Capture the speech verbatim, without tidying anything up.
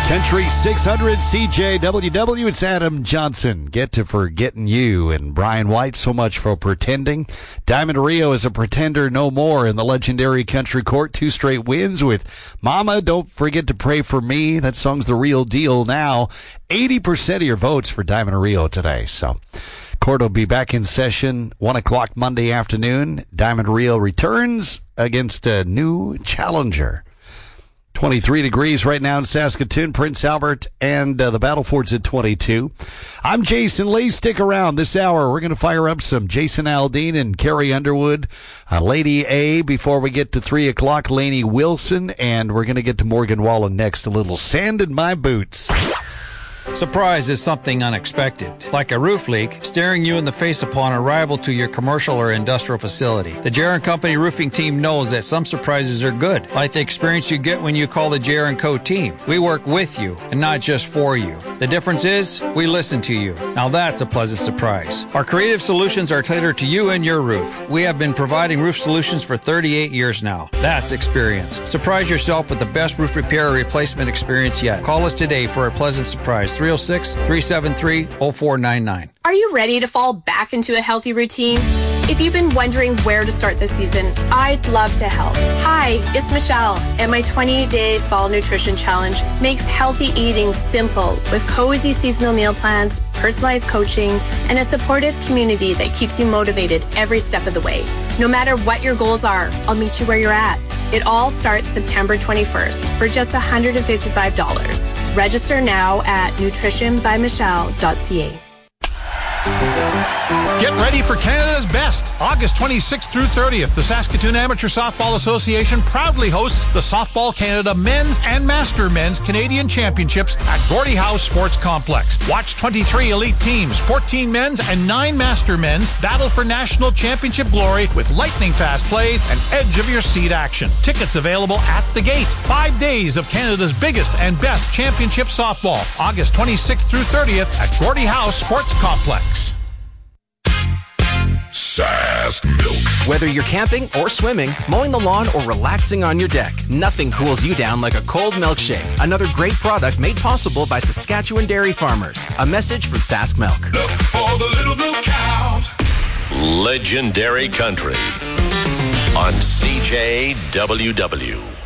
Country six hundred C J W W, it's Adam Johnson. Get to Forgetting You. And Brian White, so much for pretending. Diamond Rio is a pretender no more in the legendary country court. Two straight wins with Mama, Don't Forget to Pray for Me. That song's the real deal now. eighty percent of your votes for Diamond Rio today. So court will be back in session one o'clock Monday afternoon. Diamond Rio returns against a new challenger. twenty-three degrees right now in Saskatoon, Prince Albert, and uh, the Battleford's at twenty-two. I'm Jason Lee. Stick around this hour. We're going to fire up some Jason Aldean and Carrie Underwood, uh, Lady A, before we get to three o'clock, Lainey Wilson, and we're going to get to Morgan Wallen next. A little Sand in My Boots. Surprise is something unexpected, like a roof leak staring you in the face upon arrival to your commercial or industrial facility. The J R and Company roofing team knows that some surprises are good, like the experience you get when you call the J R and Co team. We work with you and not just for you. The difference is we listen to you. Now that's a pleasant surprise. Our creative solutions are tailored to you and your roof. We have been providing roof solutions for thirty-eight years now. That's experience. Surprise yourself with the best roof repair or replacement experience yet. Call us today for a pleasant surprise. three oh six, three seven three, oh four nine nine. Are you ready to fall back into a healthy routine? If you've been wondering where to start this season, I'd love to help. Hi, it's Michelle, and my twenty-day Fall Nutrition Challenge makes healthy eating simple with cozy seasonal meal plans, personalized coaching, and a supportive community that keeps you motivated every step of the way. No matter what your goals are, I'll meet you where you're at. It all starts September twenty-first for just one hundred fifty-five dollars. Register now at nutrition by michelle dot c a. Get ready for Canada's Best. August twenty-sixth through thirtieth, the Saskatoon Amateur Softball Association proudly hosts the Softball Canada Men's and Master Men's Canadian Championships at Gordie Howe Sports Complex. Watch twenty-three elite teams, fourteen men's and nine master men's battle for national championship glory with lightning-fast plays and edge-of-your-seat action. Tickets available at the gate. Five days of Canada's biggest and best championship softball. August twenty-sixth through thirtieth at Gordie Howe Sports Complex. Sask Milk. Whether you're camping or swimming, mowing the lawn, or relaxing on your deck, nothing cools you down like a cold milkshake. Another great product made possible by Saskatchewan dairy farmers. A message from Sask Milk. Look for the little milk cow. Legendary Country on C J W W.